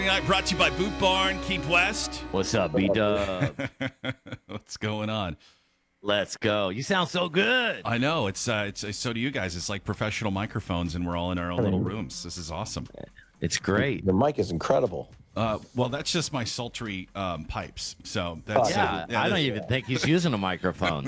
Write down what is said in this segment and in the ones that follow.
Night brought to you by Boot Barn, Keep West. What's up, B-Dub? What's going on? Let's go. You sound so good. I know it's so do you guys. It's like professional microphones, and we're all in our own little rooms. This is awesome. It's great. The mic is incredible. Well, that's just my sultry pipes. So that's Yeah, I don't even think he's using a microphone.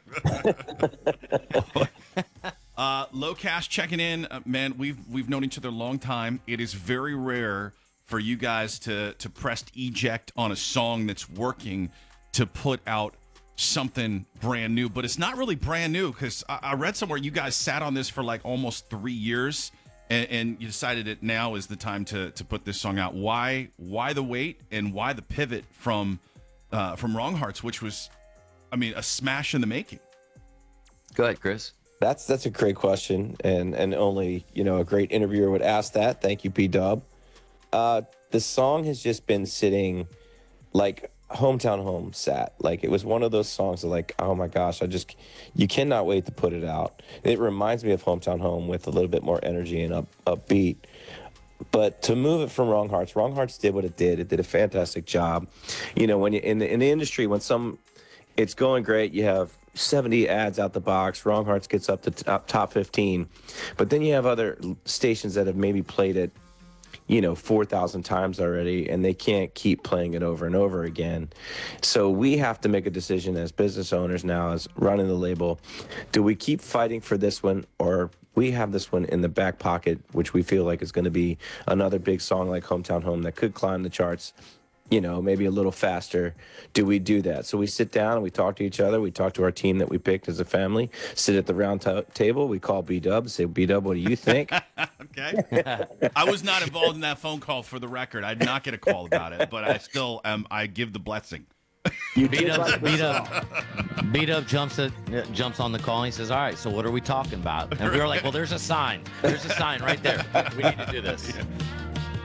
Low Cash checking in, man. We've known each other a long time. It is very rare for you guys to press eject on a song that's working to put out something brand new, but it's not really brand new because I read somewhere you guys sat on this for like almost 3 years, and you decided that now is the time to put this song out. Why the wait, and why the pivot from Wrong Hearts, which was, I mean, a smash in the making? Go ahead, Chris. That's a great question, and only a great interviewer would ask that. Thank you, P-Dub. The song has just been sitting like Hometown Home sat. Like, it was one of those songs that, like, oh my gosh, you cannot wait to put it out. It reminds me of Hometown Home with a little bit more energy and upbeat. But to move it from Wrong Hearts did what it did. It did a fantastic job. When you in the industry, when it's going great, you have 70 ads out the box. Wrong Hearts gets up to top 15. But then you have other stations that have maybe played it 4,000 times already, and they can't keep playing it over and over again. So we have to make a decision as business owners now, as running the label. Do we keep fighting for this one, or we have this one in the back pocket, which we feel like is going to be another big song like Hometown Home that could climb the charts, maybe a little faster? Do we do that? So we sit down and we talk to each other. We talk to our team that we picked as a family, sit at the round table. We call B-Dub, say, B-Dub, what do you think? Okay. I was not involved in that phone call, for the record. I did not get a call about it, but I still am. I give the blessing. B-Dub jumps on the call and he says, all right, so what are we talking about? And we were like, well, there's a sign. There's a sign right there. We need to do this.